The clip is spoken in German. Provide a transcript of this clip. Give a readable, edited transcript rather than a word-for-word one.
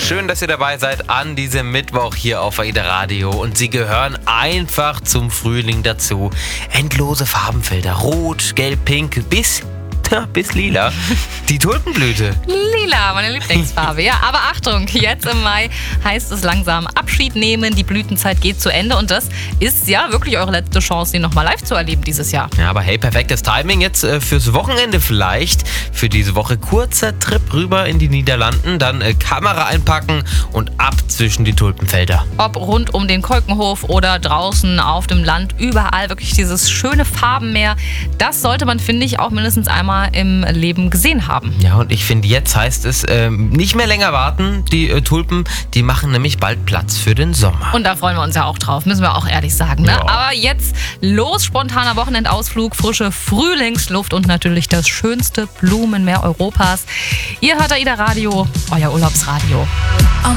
Schön, dass ihr dabei seid an diesem Mittwoch hier auf AIDA Radio. Und sie gehören einfach zum Frühling dazu. Endlose Farbenfelder, rot, gelb, pink, bis lila. Die Tulpenblüte. Lila, meine Lieblingsfarbe. Ja, aber Achtung, jetzt im Mai heißt es langsam Abschied nehmen. Die Blütenzeit geht zu Ende und das ist ja wirklich eure letzte Chance, den nochmal live zu erleben dieses Jahr. Ja, aber hey, perfektes Timing jetzt fürs Wochenende vielleicht. Für diese Woche kurzer Trip rüber in die Niederlanden, dann Kamera einpacken und ab zwischen die Tulpenfelder. Ob rund um den Kolkenhof oder draußen auf dem Land, überall wirklich dieses schöne Farbenmeer. Das sollte man, finde ich, auch mindestens einmal im Leben gesehen haben. Ja, und ich finde, jetzt heißt es nicht mehr länger warten. Die Tulpen, die machen nämlich bald Platz für den Sommer. Und da freuen wir uns ja auch drauf, müssen wir auch ehrlich sagen. Ne? Ja. Aber jetzt los, spontaner Wochenendausflug, frische Frühlingsluft und natürlich das schönste Blumenmeer Europas. Ihr hört AIDA Radio, euer Urlaubsradio.